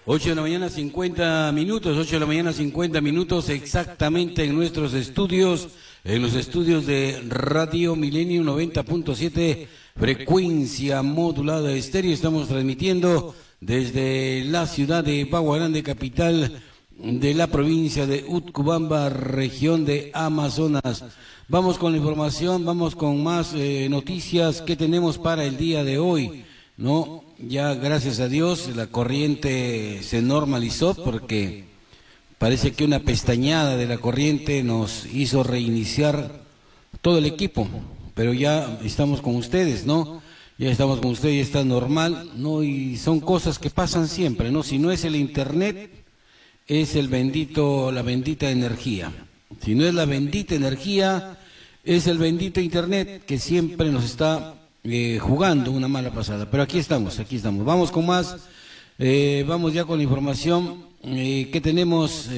8 de la mañana 50 minutos, 8 de la mañana 50 minutos exactamente en nuestros estudios, en los estudios de Radio Milenio 90.7, frecuencia modulada estéreo. Estamos transmitiendo desde la ciudad de Bagua Grande, capital de la provincia de Utcubamba, región de Amazonas. Vamos con la información, vamos con más noticias que tenemos para el día de hoy, ¿no? Ya gracias a Dios la corriente se normalizó porque parece que una pestañada de la corriente nos hizo reiniciar todo el equipo, pero ya estamos con ustedes, ¿no? Ya estamos con ustedes, ya está normal, ¿no? Y son cosas que pasan siempre, ¿no? Si no es el internet, es la bendita energía. Si no es la bendita energía, es el bendito internet que siempre nos está jugando una mala pasada. Pero aquí estamos. Vamos con más, vamos ya con la información que tenemos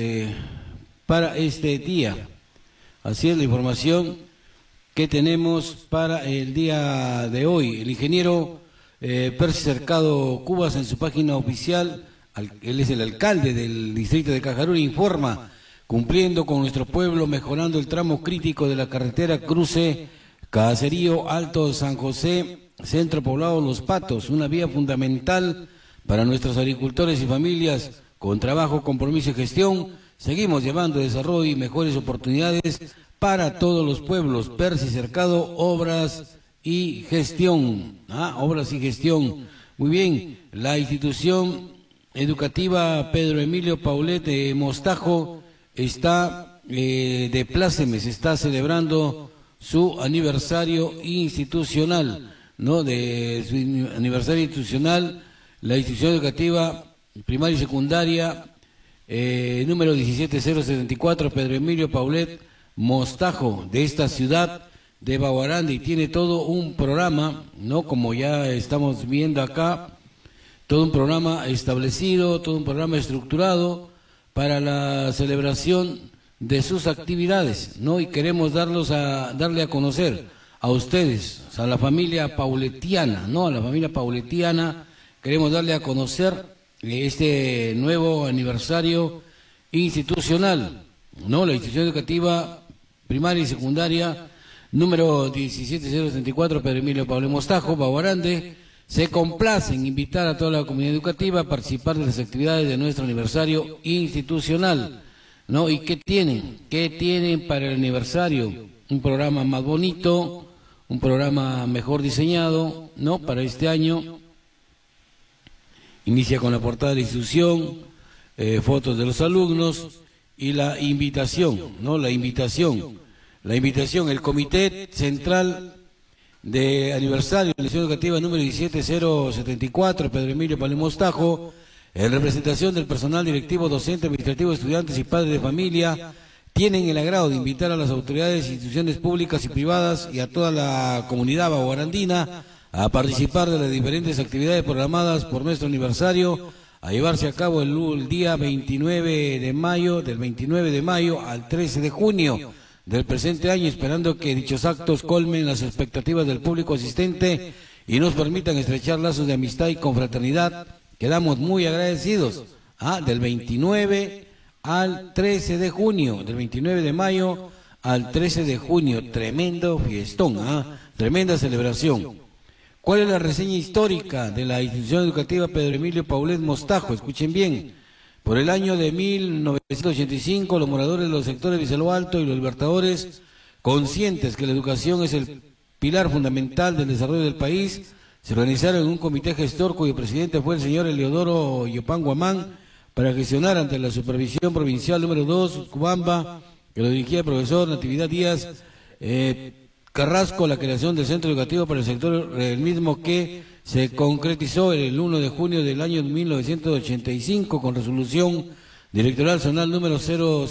para este día. Así es la información que tenemos para el día de hoy. El ingeniero Percy Cercado Cubas, en su página oficial, él es el alcalde del distrito de Cajaruri, informa: cumpliendo con nuestro pueblo, mejorando el tramo crítico de la carretera cruce Caserío Alto San José, centro poblado Los Patos, una vía fundamental para nuestros agricultores y familias. Con trabajo, compromiso y gestión, seguimos llevando desarrollo y mejores oportunidades para todos los pueblos. Percy Cercado, obras y gestión. Obras y gestión. Muy bien, la institución educativa Pedro Emilio Paulet de Mostajo está de plácemes, está celebrando su aniversario institucional, ¿no? De su aniversario institucional, la institución educativa primaria y secundaria número 17074 Pedro Emilio Paulet Mostajo, de esta ciudad de Bagua Grande, y tiene todo un programa, ¿no? Como ya estamos viendo acá, todo un programa establecido, todo un programa estructurado para la celebración de sus actividades, ¿no? Y queremos darle a conocer a ustedes, a la familia pauletiana, ¿no? A la familia pauletiana queremos darle a conocer este nuevo aniversario institucional, ¿no? La institución educativa primaria y secundaria número 17074 Pedro Emilio Paulet Mostajo, Bagua Grande, se complace en invitar a toda la comunidad educativa a participar de las actividades de nuestro aniversario institucional, ¿no? ¿Y qué tienen? ¿Qué tienen para el aniversario? Un programa más bonito, un programa mejor diseñado, ¿no? Para este año. Inicia con la portada de la institución, fotos de los alumnos y la invitación, ¿no? La invitación, el Comité Central de Aniversario de la Institución Educativa número 17074 Pedro Emilio Paulet Mostajo, en representación del personal directivo, docente, administrativo, estudiantes y padres de familia, tienen el agrado de invitar a las autoridades, instituciones públicas y privadas y a toda la comunidad baguarandina a participar de las diferentes actividades programadas por nuestro aniversario, a llevarse a cabo el día 29 de mayo, del 29 de mayo al 13 de junio del presente año, esperando que dichos actos colmen las expectativas del público asistente y nos permitan estrechar lazos de amistad y confraternidad. Quedamos muy agradecidos. Del 29 al 13 de junio, del 29 de mayo al 13 de junio, tremendo fiestón, tremenda celebración. ¿Cuál es la reseña histórica de la institución educativa Pedro Emilio Paulet Mostajo? Escuchen bien. Por el año de 1985, los moradores de los sectores Vicelo Alto y los Libertadores, conscientes que la educación es el pilar fundamental del desarrollo del país, se organizaron en un comité gestor cuyo presidente fue el señor Eliodoro Yopán Guamán, para gestionar ante la Supervisión Provincial número 2, Cubamba, que lo dirigía el profesor Natividad Díaz Carrasco, la creación del centro educativo para el sector, el mismo que se concretizó el 1 de junio del año 1985 con resolución directoral zonal número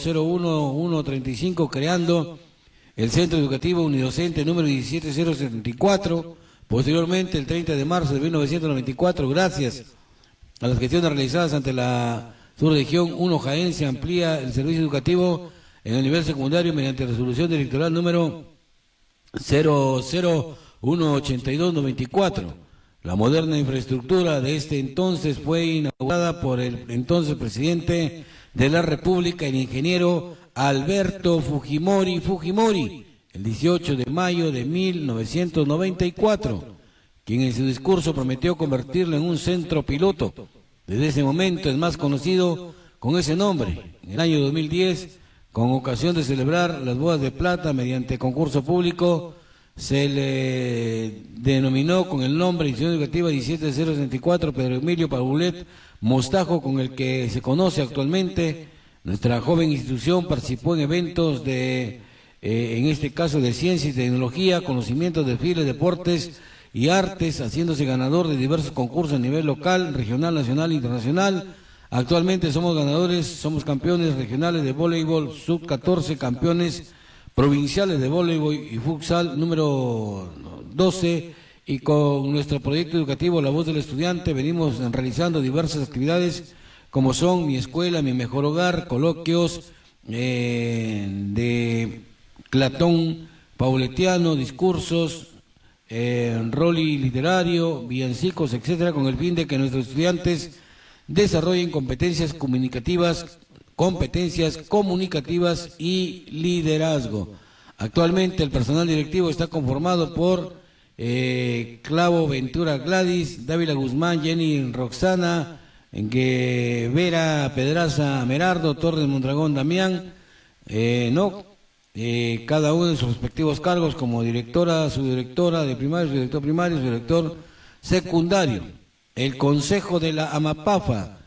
001135, creando el centro educativo unidocente número 17074, posteriormente el 30 de marzo de 1994, gracias a las gestiones realizadas ante la subregión 1 Jaén, se amplía el servicio educativo en el nivel secundario mediante resolución directoral número 0018294. La moderna infraestructura de este entonces fue inaugurada por el entonces presidente de la República, el ingeniero Alberto Fujimori, el 18 de mayo de 1994, quien en su discurso prometió convertirlo en un centro piloto. Desde ese momento es más conocido con ese nombre. En el año 2010, con ocasión de celebrar las bodas de plata mediante concurso público, se le denominó con el nombre Institución Educativa 17064 Pedro Emilio Paulet Mostajo, con el que se conoce actualmente. Nuestra joven institución participó en eventos de, en este caso, de ciencia y tecnología, conocimientos, desfiles, deportes y artes, haciéndose ganador de diversos concursos a nivel local, regional, nacional e internacional. Actualmente somos campeones regionales de voleibol, sub-14, campeones provinciales de voleibol y futsal número 12, y con nuestro proyecto educativo La Voz del Estudiante venimos realizando diversas actividades como son Mi Escuela, Mi Mejor Hogar, coloquios de Platón pauletiano, discursos, roli literario, villancicos, etcétera, con el fin de que nuestros estudiantes desarrollen competencias comunicativas y liderazgo. Actualmente el personal directivo está conformado por Clavo Ventura Gladys, Dávila Guzmán, Jenny Roxana, Vera Pedraza Merardo, Torres Mondragón Damián, cada uno de sus respectivos cargos como directora, subdirectora de primario, subdirector primario, subdirector secundario. El Consejo de la AMAPAFA,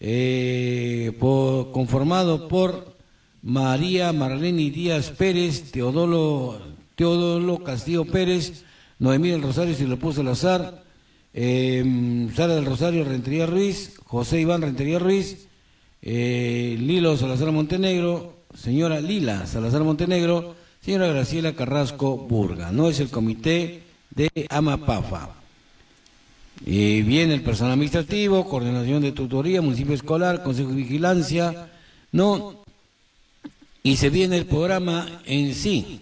conformado por María Marlene Díaz Pérez, Teodolo Castillo Pérez, Noemí del Rosario Silopú Salazar, Sara del Rosario Rentería Ruiz, José Iván Rentería Ruiz, Lilo Salazar Montenegro, señora Lila Salazar Montenegro, señora Graciela Carrasco Burga. No es el comité de AMAPAFA. Viene el personal administrativo, coordinación de tutoría, municipio escolar, consejo de vigilancia, y se viene el programa en sí.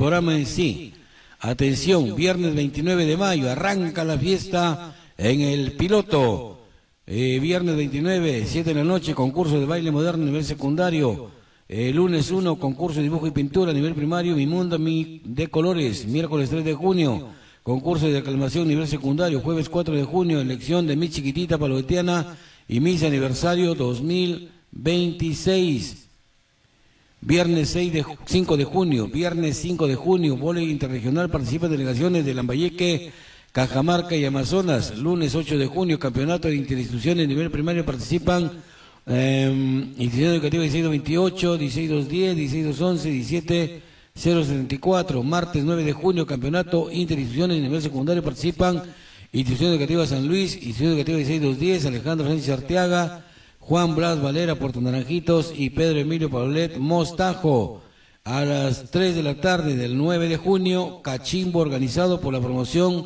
Atención, viernes 29 de mayo, arranca la fiesta en el piloto. Viernes 29, 7 de la noche, concurso de baile moderno a nivel secundario. Lunes 1, concurso de dibujo y pintura a nivel primario, Mi Mundo de Colores. Miércoles 3 de junio, concurso de declamación a nivel secundario. Jueves 4 de junio, elección de Mi Chiquitita Palovetiana y Mis Aniversario 2026. Viernes 5 de junio, vóley interregional, participan delegaciones de Lambayeque, Cajamarca y Amazonas. Lunes 8 de junio, campeonato de interinstituciones a nivel primario, participan Institución Educativa 16228, 16210, 16211, 17074. Martes 9 de junio, campeonato interinstituciones a nivel secundario, participan Institución Educativa San Luis, Institución Educativa 16210, Alejandro Sánchez Arteaga, Juan Blas Valera, Puerto Naranjitos y Pedro Emilio Paulet Mostajo. A las 3 de la tarde del 9 de junio, cachimbo organizado por la promoción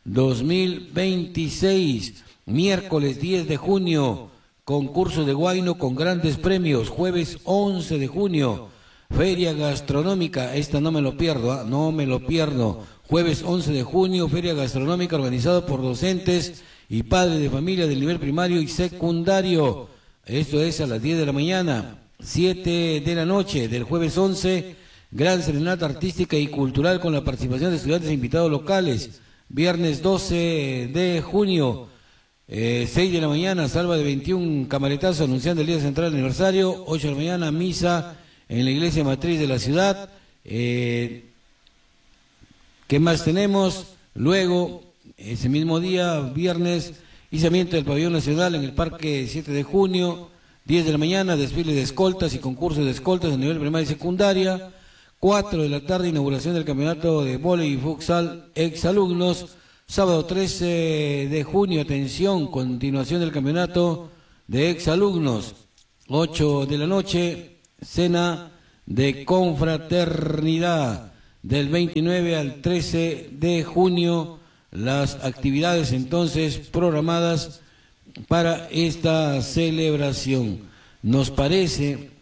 2026. Miércoles 10 de junio, concurso de Huayno con grandes premios. Jueves 11 de junio, feria gastronómica. Esta no me lo pierdo, no me lo pierdo. Jueves 11 de junio, feria gastronómica organizada por docentes y padres de familia del nivel primario y secundario. Esto es a las 10 de la mañana. 7 de la noche del jueves 11, gran serenata artística y cultural con la participación de estudiantes e invitados locales. Viernes 12 de junio, 6 de la mañana, salva de 21 camaretazos anunciando el Día Central del Aniversario. 8 de la mañana, misa en la iglesia matriz de la ciudad. ¿Qué más tenemos? Luego, ese mismo día, viernes, izamiento del pabellón nacional en el Parque 7 de junio. 10 de la mañana, desfile de escoltas y concursos de escoltas a nivel primaria y secundaria. 4 de la tarde, inauguración del campeonato de vóley y futsal exalumnos. Sábado 13 de junio, atención, continuación del campeonato de exalumnos. 8 de la noche, cena de confraternidad. Del 29 al 13 de junio, las actividades entonces programadas para esta celebración. Nos parece